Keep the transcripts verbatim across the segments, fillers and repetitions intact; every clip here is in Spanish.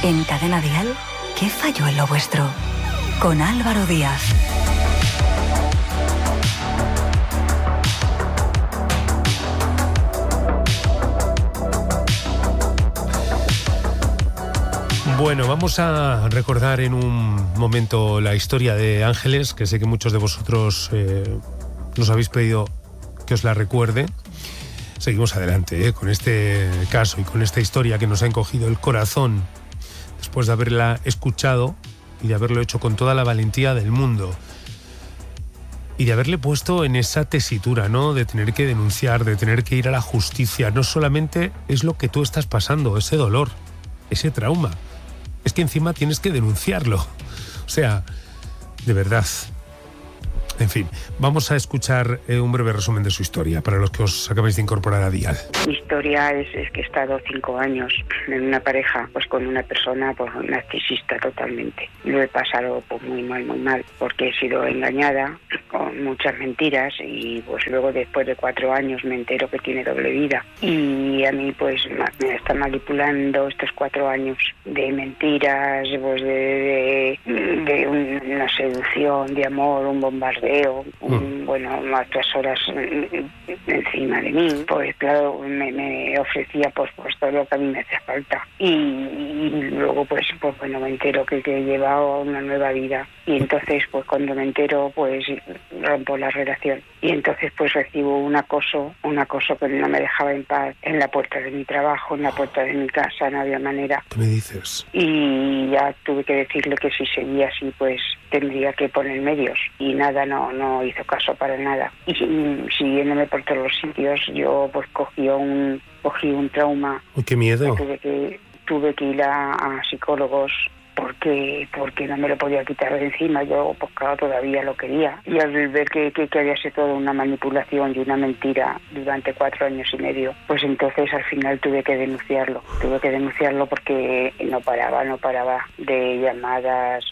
En Cadena Dial, ¿qué falló en lo vuestro? Con Álvaro Díaz. Bueno, vamos a recordar en un momento la historia de Ángeles, que sé que muchos de vosotros eh, nos habéis pedido que os la recuerde. Seguimos adelante eh, con este caso y con esta historia que nos ha encogido el corazón después de haberla escuchado y de haberlo hecho con toda la valentía del mundo y de haberle puesto en esa tesitura, ¿no? De tener que denunciar, de tener que ir a la justicia. No solamente es lo que tú estás pasando, ese dolor, ese trauma, es que encima tienes que denunciarlo. O sea, de verdad. En fin, vamos a escuchar eh, un breve resumen de su historia para los que os acabáis de incorporar a Dial. Mi historia es, es que he estado cinco años en una pareja pues con una persona pues narcisista totalmente. Lo he pasado pues muy mal, muy mal, porque he sido engañada con muchas mentiras y pues luego después de cuatro años me entero que tiene doble vida. Y a mí pues me está manipulando estos cuatro años de mentiras, pues de, de, de una seducción, de amor, un bombardeo. Un, bueno, más tres horas encima de mí, pues claro, me, me ofrecía pues, pues todo lo que a mí me hacía falta y, y luego pues, pues bueno, me entero que, que he llevado una nueva vida y entonces pues cuando me entero pues rompo la relación y entonces pues recibo un acoso, un acoso que no me dejaba en paz en la puerta de mi trabajo, en la puerta de mi casa, no había manera. ¿Qué me dices? Y ya tuve que decirle que si seguía así pues tendría que poner medios y nada, no, no hizo caso para nada. Y, y siguiéndome por todos los sitios, yo pues cogí un, cogí un trauma. Uy, qué miedo. Tuve que, tuve que ir a, a psicólogos porque porque no me lo podía quitar de encima. Yo pues claro, todavía lo quería y al ver que, que, que había sido toda una manipulación y una mentira durante cuatro años y medio, pues entonces al final tuve que denunciarlo tuve que denunciarlo porque no paraba no paraba de llamadas,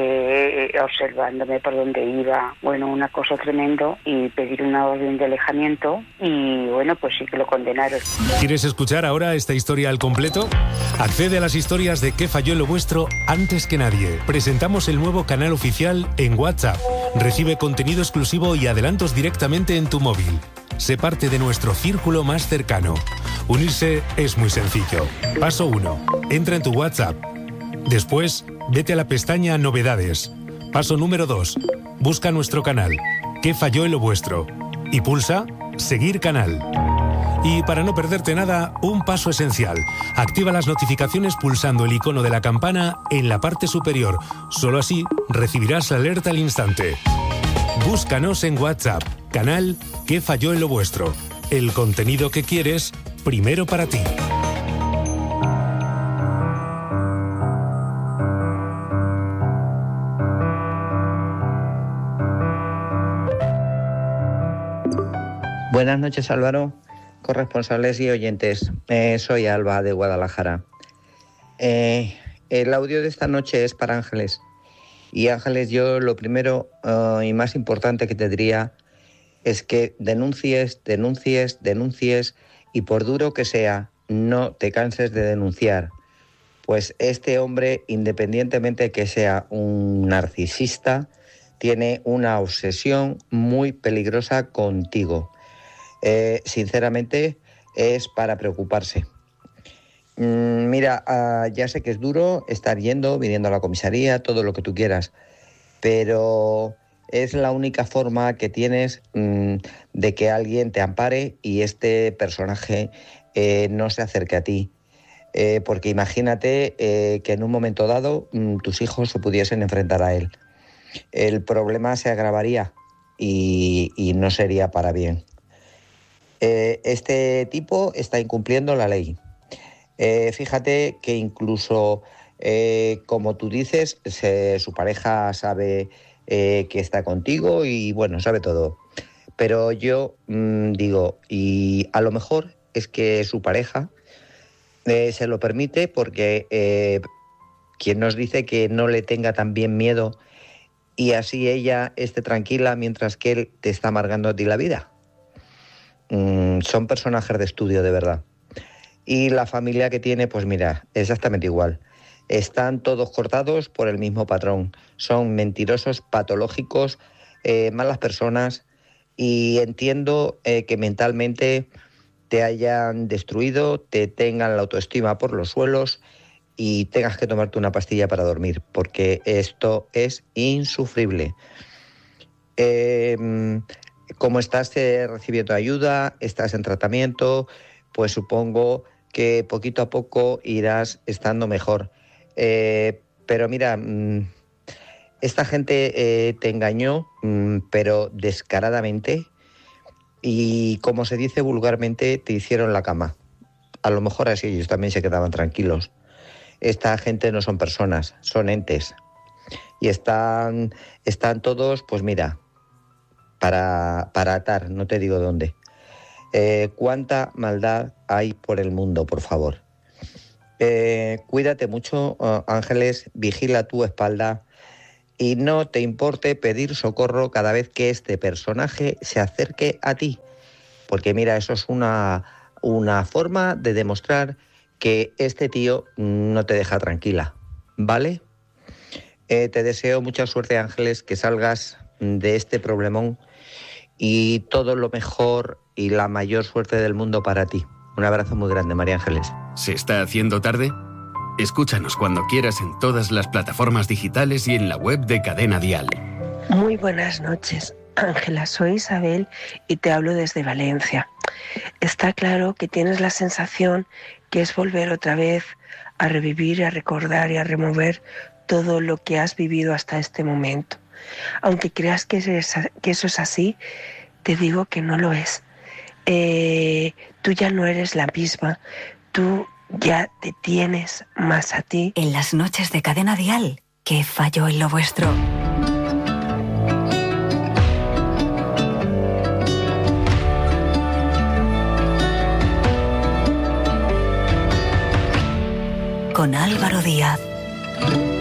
de observándome por donde iba, bueno, una cosa tremendo, y pedir una orden de alejamiento y bueno, pues sí que lo condenaron. ¿Quieres escuchar ahora esta historia al completo? Accede a las historias de ¿Qué falló en lo vuestro? Antes que nadie. Presentamos el nuevo canal oficial en WhatsApp. Recibe contenido exclusivo y adelantos directamente en tu móvil. Sé parte de nuestro círculo más cercano. Unirse es muy sencillo. Paso uno. Entra en tu WhatsApp. Después, vete a la pestaña Novedades. Paso número dos. Busca nuestro canal. ¿Qué falló en lo vuestro? Y pulsa Seguir canal. Y para no perderte nada, un paso esencial. Activa las notificaciones pulsando el icono de la campana en la parte superior. Solo así recibirás la alerta al instante. Búscanos en WhatsApp. Canal ¿Qué falló en lo vuestro? El contenido que quieres, primero para ti. Buenas noches, Álvaro. Corresponsables y oyentes, eh, soy Alba de Guadalajara. Eh, el audio de esta noche es para Ángeles. Y Ángeles, yo lo primero uh, y más importante que te diría es que denuncies, denuncies, denuncies y por duro que sea, no te canses de denunciar. Pues este hombre, independientemente de que sea un narcisista, tiene una obsesión muy peligrosa contigo. Eh, sinceramente, es para preocuparse. Mm, mira, uh, ya sé que es duro estar yendo, viniendo a la comisaría, todo lo que tú quieras, pero es la única forma que tienes mm, de que alguien te ampare y este personaje eh, no se acerque a ti. Eh, porque imagínate eh, que en un momento dado mm, tus hijos se pudiesen enfrentar a él. El problema se agravaría y, y no sería para bien. Eh, este tipo está incumpliendo la ley. Eh, fíjate que incluso, eh, como tú dices, se, su pareja sabe eh, que está contigo y, bueno, sabe todo. Pero yo mmm, digo, y a lo mejor es que su pareja eh, se lo permite porque eh, quien nos dice que no le tenga también miedo y así ella esté tranquila mientras que él te está amargando a ti la vida. Mm, son personajes de estudio, de verdad. Y la familia que tiene, pues mira, exactamente igual. están todos cortados por el mismo patrón. Son mentirosos, patológicos, eh, malas personas, y entiendo eh, que mentalmente te hayan destruido, te tengan la autoestima por los suelos y tengas que tomarte una pastilla para dormir, porque esto es insufrible. Eh, como estás eh, recibiendo ayuda, estás en tratamiento, pues supongo que poquito a poco irás estando mejor. Eh, pero mira, mmm, esta gente eh, te engañó, mmm, pero descaradamente, y como se dice vulgarmente, te hicieron la cama. A lo mejor así ellos también se quedaban tranquilos. Esta gente no son personas, son entes. Y están, están todos, pues mira, para, para atar, no te digo dónde. Eh, ¿Cuánta maldad hay por el mundo, por favor? Eh, cuídate mucho, uh, Ángeles, vigila tu espalda y no te importe pedir socorro cada vez que este personaje se acerque a ti. Porque mira, eso es una, una forma de demostrar que este tío no te deja tranquila, ¿vale? Eh, te deseo mucha suerte, Ángeles, que salgas de este problemón y todo lo mejor y la mayor suerte del mundo para ti. Un abrazo muy grande, María Ángeles. ¿Se está haciendo tarde? Escúchanos cuando quieras en todas las plataformas digitales y en la web de Cadena Dial. Muy buenas noches, Ángela. Soy Isabel y te hablo desde Valencia. Está claro que tienes la sensación que es volver otra vez a revivir, a recordar y a remover todo lo que has vivido hasta este momento. Aunque creas que, es, que eso es así, te digo que no lo es. Eh, tú ya no eres la misma, tú ya te tienes más a ti. En las noches de Cadena Dial, ¿qué falló en lo vuestro? Con Álvaro Díaz.